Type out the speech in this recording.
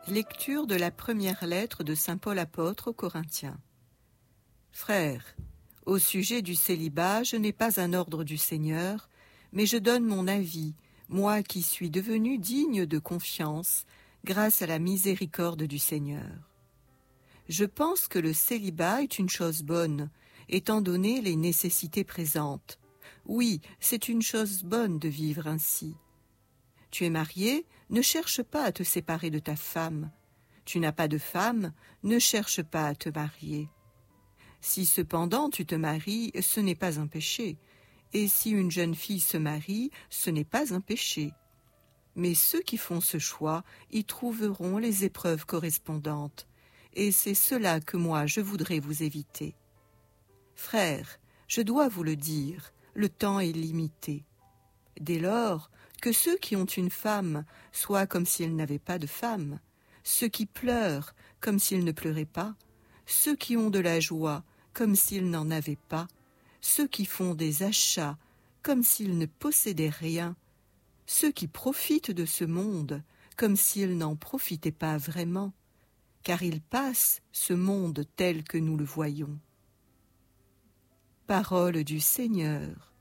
Lecture de la première lettre de saint Paul apôtre aux Corinthiens. Frères, au sujet du célibat, je n'ai pas un ordre du Seigneur, mais je donne mon avis, moi qui suis devenu digne de confiance, grâce à la miséricorde du Seigneur. Je pense que le célibat est une chose bonne, étant donné les nécessités présentes. Oui, c'est une chose bonne de vivre ainsi. Tu es marié, ne cherche pas à te séparer de ta femme. Tu n'as pas de femme, ne cherche pas à te marier. Si cependant tu te maries, ce n'est pas un péché. Et si une jeune fille se marie, ce n'est pas un péché. Mais ceux qui font ce choix y trouveront les épreuves correspondantes. Et c'est cela que moi je voudrais vous éviter. Frères, je dois vous le dire, le temps est limité. Dès lors, que ceux qui ont une femme soient comme s'ils n'avaient pas de femme, ceux qui pleurent comme s'ils ne pleuraient pas, ceux qui ont de la joie comme s'ils n'en avaient pas, ceux qui font des achats comme s'ils ne possédaient rien, ceux qui profitent de ce monde comme s'ils n'en profitaient pas vraiment, car il passe, ce monde tel que nous le voyons. Parole du Seigneur.